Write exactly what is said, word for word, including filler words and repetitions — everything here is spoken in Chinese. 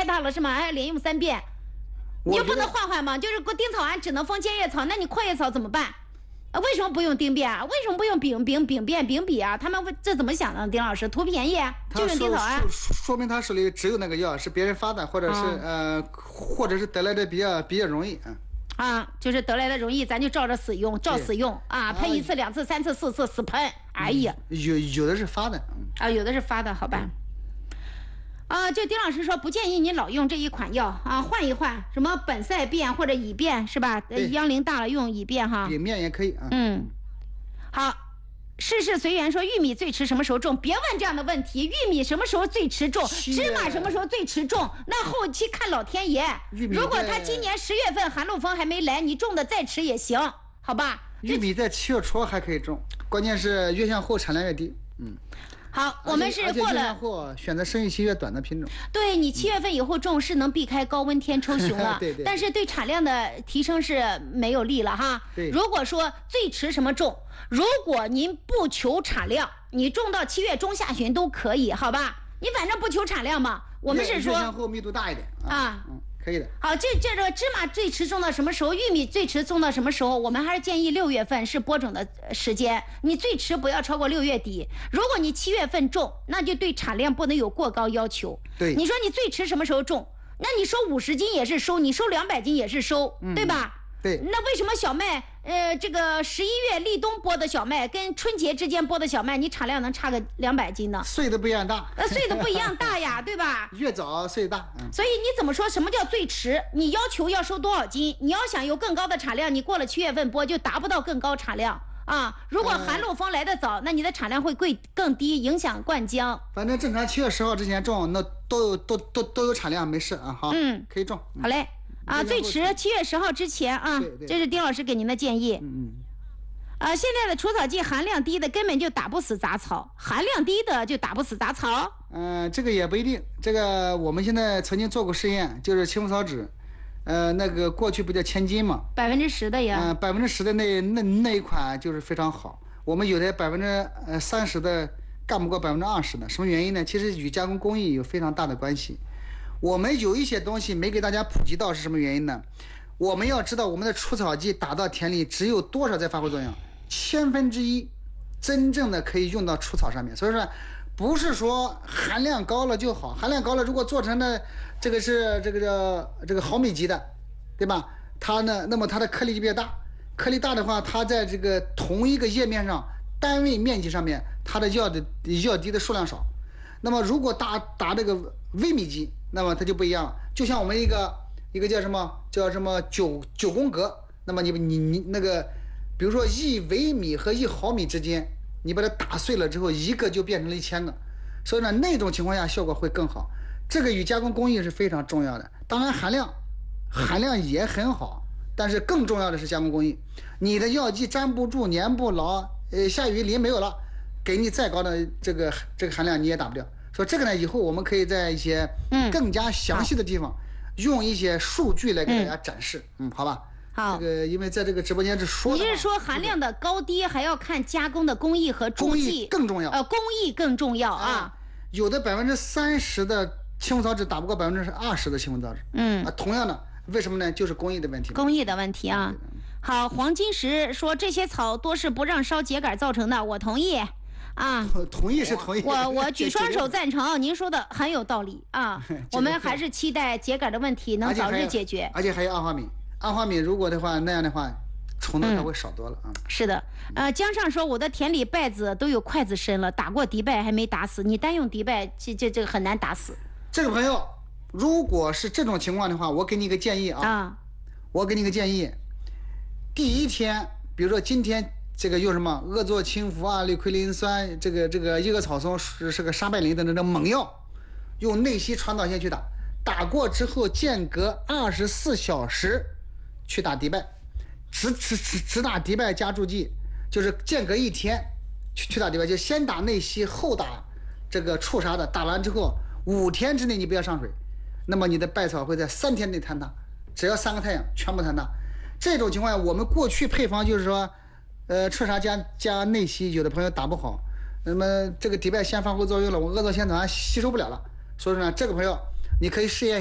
太大了是吗？还要连用三遍，你就不能换换吗？就是丁草胺只能封尖叶草，那你阔叶草怎么办？啊，为什么不用丁变啊？为什么不用丙丙丙变丙比啊？他们这怎么想的？丁老师图便宜就用丁草胺， 说, 说明他手里只有那个药，是别人发的，或者是、啊、呃，或者是得来的比较比较容易啊。 啊，就是得来的容易，咱就照着使用，照使用啊，喷一次、两次、三次、四次，死喷。哎呀， 有有的是发的啊，有的是发的，好吧。啊，就丁老师说不建议你老用这一款药啊，换一换，什么本赛变或者乙变是吧？央龄大了用乙变哈。 丙面也可以啊。 嗯，好。事事随缘说玉米最迟什么时候种？别问这样的问题。玉米什么时候最迟种？芝麻什么时候最迟种？那后期看老天爷。如果他今年十月份寒露风还没来，你种的再迟也行，好吧？ 玉米在七月初还可以种，关键是越向后产量越低。嗯。 好，我们是过了后选择生育期越短的品种。 对，你七月份以后种是能避开高温天抽熊了， 对 对, 对。 但是对产量的提升是没有利了哈。 对。 如果说最迟什么种，如果您不求产量，你种到七月中下旬都可以，好吧？你反正不求产量嘛。我们是说越向后密度大一点啊。 啊嗯，可以的。 好，这这个芝麻最迟种到什么时候？玉米最迟种到什么时候？我们还是建议六月份是播种的时间，你最迟不要超过六月底。如果你七月份种，那就对产量不能有过高要求。 对， 你说你最迟什么时候种？那你收五十斤也是收，你收两百斤也是收， 嗯、 对吧？ 对。 那为什么小麦，呃，这个十一月立冬播的小麦跟春节之间播的小麦，你产量能差个两百斤呢？ 穗的不一样大。 呃，穗的不一样大呀，对吧？ 越早穗大。嗯。 所以你怎么说什么叫最迟？你要求要收多少斤？你要想有更高的产量，你过了七月份播就达不到更高产量啊。如果寒露风来得早，那你的产量会贵更低，影响灌浆。 反正正常七月十号之前种，那都有都都都有产量，没事啊。好， 嗯， 可以种。 好嘞。啊，最迟七月十号之前啊， 对对， 这是丁老师给您的建议。 嗯嗯。 啊，现在的除草剂含量低的根本就打不死杂草，含量低的就打不死杂草。 嗯、呃，这个也不一定。这个我们现在曾经做过实验，就是青草酯，呃，那个过去不叫千金嘛， 百分之十的呀。 嗯、呃，百分之十的那那那一款就是非常好。我们有的百分之呃三十的干不过百分之二十的，什么原因呢？其实与加工工艺有非常大的关系。我们有一些东西没给大家普及到，是什么原因呢？我们要知道我们的除草剂打到田里只有多少在发挥作用，千分之一真正的可以用到除草上面。所以说不是说含量高了就好，含量高了如果做成的这个是这个这这个毫米级的，对吧？它呢，那么它的颗粒就比较大，颗粒大的话，它在这个同一个叶面上单位面积上面，它的药的药滴的数量少。那么如果打打这个微米级，那么它就不一样了。就像我们一个一个叫什么叫什么九九宫格，那么你你你那个，比如说一微米和一毫米之间，你把它打碎了之后，一个就变成了一千个，所以呢，那种情况下效果会更好。这个与加工工艺是非常重要的。当然含量含量也很好，但是更重要的是加工工艺。你的药剂粘不住、粘不牢，呃，下雨淋没有了，给你再高的这个这个含量你也打不掉。所以这个呢，以后我们可以在一些更加详细的地方，用一些数据来给大家展示。嗯，嗯好吧。 好。 这个因为在这个直播间是说的， 你是说含量的高低还要看加工的工艺和助剂， 工艺更重要。 呃，工艺更重要啊。啊有的百分之三十的青草酯打不过百分之二十的青草酯。 嗯。 啊，同样的，为什么呢？就是工艺的问题。 工艺的问题啊。好，黄金石说这些草多是不让烧秸秆造成的，我同意。啊， 同意是同意， 我我举双手赞成，您说的很有道理啊。我们还是期待秸秆的问题能早日解决。 而且还有二花米，二花米如果的话那样的话，虫子它会少多了啊、嗯。 是的，呃，江上说我的田里稗子都有筷子深了，打过敌败还没打死，你单用敌败，这这这个很难打死。 这个朋友，如果是这种情况的话，我给你一个建议啊， 啊我给你一个建议，第一天，比如说今天。这个用什么恶唑氢氟啊、氯喹磷酸，这个这个一个草松是是个沙败林的那种猛药，用内息传导线去打，打过之后间隔二十四小时去打敌败，只只只只打敌败加助剂，就是间隔一天去去打敌败，就先打内息后打这个触杀的，打完之后五天之内你不要上水，那么你的稗草会在三天内坍塌，只要三个太阳全部坍塌。这种情况下，我们过去配方就是说。呃，彻杀加加内息，有的朋友打不好，那么这个敌败先发挥作用了，我恶唑先团吸收不了了，所以说呢，这个朋友你可以试验。